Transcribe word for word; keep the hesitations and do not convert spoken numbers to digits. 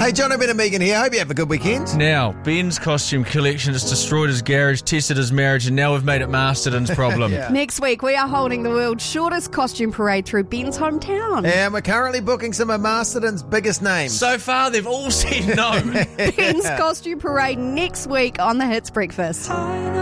Hey, Jonathan and Megan here. Hope you have a good weekend. Now, Ben's costume collection has destroyed his garage, tested his marriage, and now we've made it Masterton's problem. Yeah. Next week, we are holding the world's shortest costume parade through Ben's hometown. And we're currently booking some of Masterton's biggest names. So far, they've all said no. Ben's costume parade next week on the Hits Breakfast.